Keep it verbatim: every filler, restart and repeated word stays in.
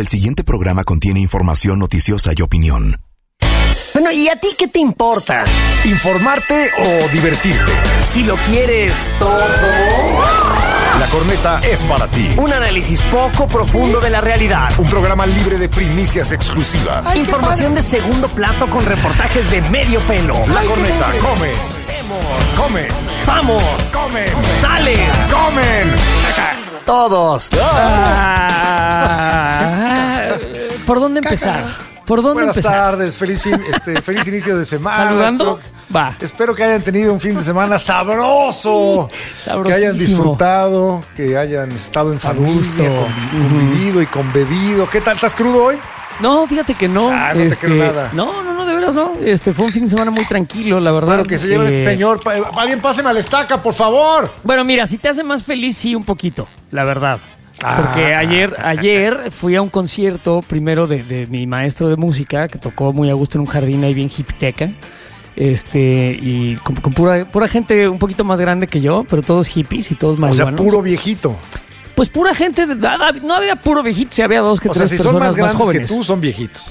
El siguiente programa contiene información noticiosa y opinión. Bueno, ¿y a ti qué te importa? ¿Informarte o divertirte? Si lo quieres todo. La Corneta es para ti. Un análisis poco profundo de la realidad. Un programa libre de primicias exclusivas. Ay, información de segundo plato con reportajes de medio pelo. La Ay, Corneta come. Vemos. Come. Samos. Comen. Sales. Comen. Todos. Ah, ¿Por dónde empezar? ¿Por dónde Buenas empezar? tardes, feliz fin, este, feliz inicio de semana. ¿Saludando? Espero, Va. espero que hayan tenido un fin de semana sabroso. Sabrosísimo. Que hayan disfrutado, que hayan estado en familia, gusto. convi- convivido y conbebido. ¿Qué tal? ¿Estás crudo hoy? No, fíjate que no. Ah, no te creo nada. No, no, no, de veras no. Este fue un fin de semana muy tranquilo, la verdad. Bueno, que se lleve Eh, este señor. Pa- Alguien páseme a la estaca, por favor. Bueno, mira, si te hace más feliz, sí, un poquito, la verdad. Ah. Porque ayer, ayer fui a un concierto primero de, de mi maestro de música, que tocó muy a gusto en un jardín ahí bien hipiteca. Este, y con, con pura, pura gente un poquito más grande que yo, pero todos hippies y todos O sea, marihuanos. puro viejito. Pues pura gente, de- no había puro viejito, sí había dos que O sea, tres si son personas más grandes jóvenes. que tú, son viejitos.